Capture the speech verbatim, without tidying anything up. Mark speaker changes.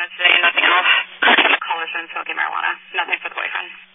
Speaker 1: marijuana today, nothing else. Call her soon, so I'll get marijuana. Nothing for the boyfriend.